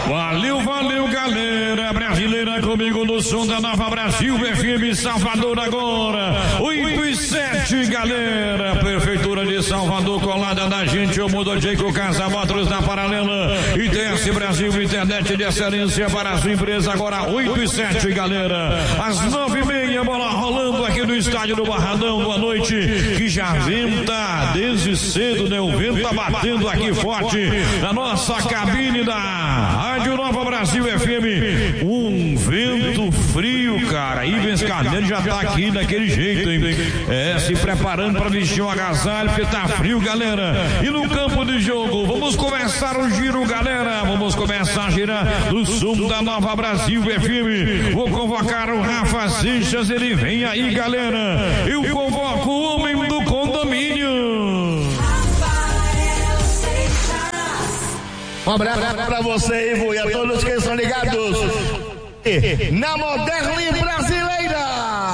Valeu, galera brasileira, comigo no som da Nova Brasil FM Salvador agora, 8 e 7, galera, Prefeitura de Salvador colada na gente, o Mundo Jacob Casa Motors na Paralela, ITS Brasil, internet de excelência para a sua empresa, agora 8 e 7, galera, às 9h30, bola rolando aqui no estádio do Barradão, boa noite, que já venta desde cedo, né, o vento tá batendo aqui forte na nossa cabine da Rádio Nova Brasil FM, um vento frio, cara. Ivens Carneiro já tá aqui daquele jeito, hein? Se preparando para vestir um agasalho, porque tá frio, galera. E no campo de jogo, vamos começar o giro, galera. Vamos começar a girar no som da Nova Brasil FM. Vou convocar o Rafa Seixas, ele vem aí, galera. Eu convoco o homem do condomínio. Um abraço pra você, Ivo, e a todos que estão ligados na Moderna Brasileira.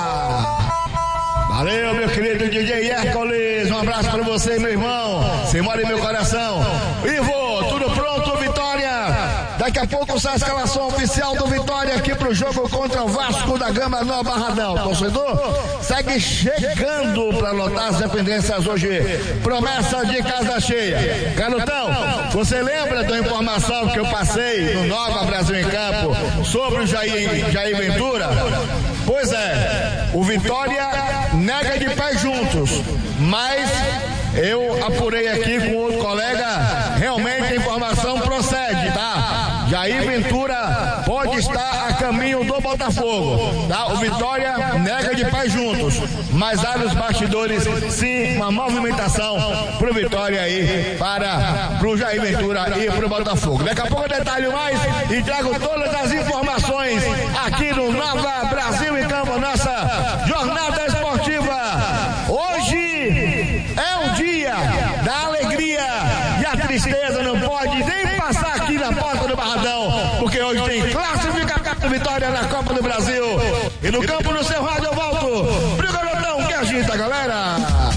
Valeu, meu querido DJ Hércules. Um abraço pra você, meu irmão. Você mora em meu coração. Ivo, tudo pronto, Vitória? Daqui a pouco sai a escalação oficial do Vitória aqui pro jogo contra o Vasco da Gama no Barradão. Torcedor, segue chegando para lotar as dependências hoje. Promessa de casa cheia. Garotão, você lembra da informação que eu passei no Nova Brasil em Campo sobre o Jair Ventura? Pois é, o Vitória nega de pé juntos, mas eu apurei aqui com outro colega, realmente a informação procede, tá? Jair Ventura pode estar a caminho do Botafogo, tá? O Vitória nega de pé juntos, mas há nos bastidores, sim, uma movimentação pro Vitória aí, pro Jair Ventura e pro Botafogo. Daqui a pouco eu detalho mais e trago todas as informações aqui no Nova Brasil em Campo, nossa jornada esportiva. Hoje é um dia da alegria e a tristeza não pode nem passar aqui na porta do Barradão, porque hoje tem classificação Vitória na Copa do Brasil. E no campo, no seu rádio, eu volto pro Garotão que agita, galera.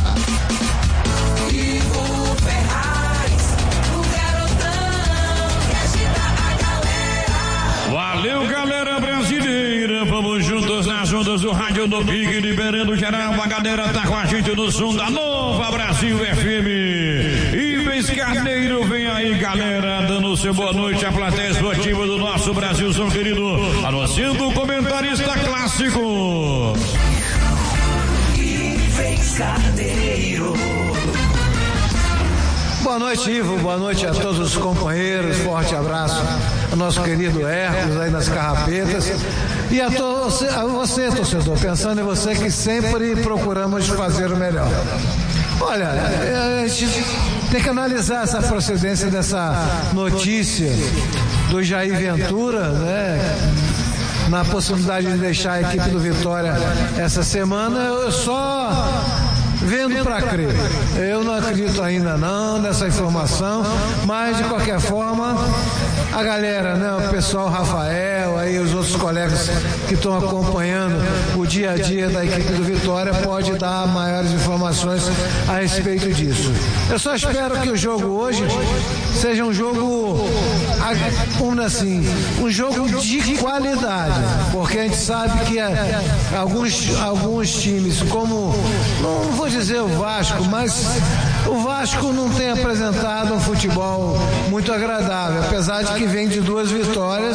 Ivo Ferraz, o Garotão que agita a galera. Valeu, galera brasileira, vamos juntos nas ondas do rádio do Big, liberando geral, a galera tá com a gente no som da Nova Brasil FM. Ivens Carneiro, vem aí, galera, dando seu boa noite à plateia esportiva do nosso Brasil, São querido, anunciando o comentarista clássico. Ivens Carneiro. Boa noite, Ivo, boa noite a todos os companheiros, forte abraço ao nosso querido Hércules aí nas carrapetas e a você, torcedor, pensando em você que sempre procuramos fazer o melhor. Olha, a gente tem que analisar essa procedência dessa notícia do Jair Ventura, né? Na possibilidade de deixar a equipe do Vitória essa semana, eu só vendo para crer. Eu não acredito ainda não nessa informação, mas de qualquer forma, a galera, né, o pessoal Rafael, aí os outros colegas que estão acompanhando o dia a dia da equipe do Vitória pode dar maiores informações a respeito disso. Eu só espero que o jogo hoje seja um jogo, como assim, um jogo de qualidade, porque a gente sabe que alguns times, como, não vou dizer o Vasco, mas o Vasco não tem apresentado um futebol muito agradável, apesar de que vem de 2 vitórias,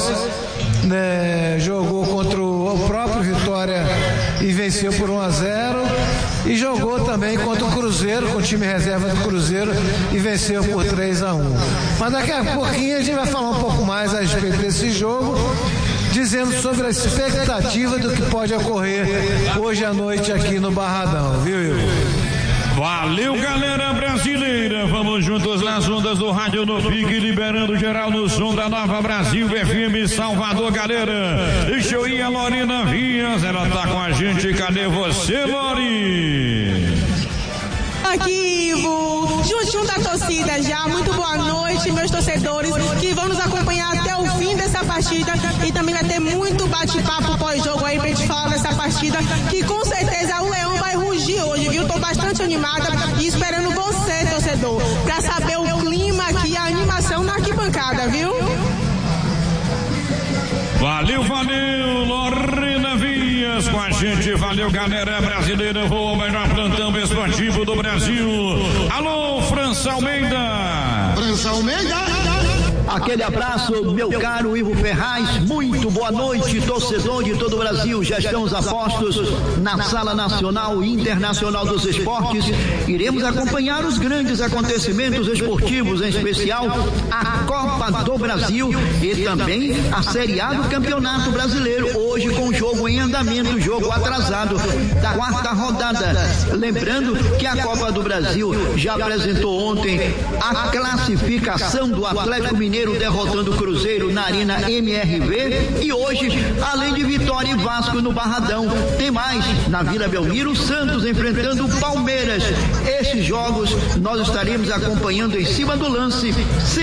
né? Jogou contra o próprio Vitória e venceu por 1-0, e jogou também contra o Cruzeiro, com o time reserva do Cruzeiro, e venceu por 3-1. Mas daqui a pouquinho a gente vai falar um pouco mais a respeito desse jogo, dizendo sobre a expectativa do que pode ocorrer hoje à noite aqui no Barradão, viu, Ivo? Valeu, galera brasileira, vamos juntos nas ondas do rádio no Big, liberando geral no som da Nova Brasil FM Salvador, galera. Deixa eu ir a Lorena Vias, ela tá com a gente, cadê você, Lori? Aqui, Ivo, juntinho da torcida já, muito boa noite, meus torcedores que vão nos acompanhar até o fim dessa partida, e também vai ter muito bate-papo pós-jogo aí pra gente falar dessa partida, que com certeza o Leão vai rugir hoje, viu? Tô bastante animada e esperando você, torcedor, pra saber o clima aqui, a animação na arquibancada, viu? Valeu, Lorena Vias com a gente, valeu, galera brasileira, o melhor plantão esportivo do Brasil. Alô, França Almeida. Aquele abraço, meu caro Ivo Ferraz, muito boa noite, torcedor de todo o Brasil. Já estamos a postos na Sala Nacional e Internacional dos Esportes. Iremos acompanhar os grandes acontecimentos esportivos, em especial a Copa do Brasil e também a Série A do Campeonato Brasileiro, hoje com jogo em andamento, jogo atrasado da quarta rodada. Lembrando que a Copa do Brasil já apresentou ontem a classificação do Atlético Mineiro derrotando o Cruzeiro na Arena MRV, e hoje, além de Vitória e Vasco no Barradão, tem mais na Vila Belmiro, Santos enfrentando o Palmeiras. Esses jogos nós estaremos acompanhando em cima do lance.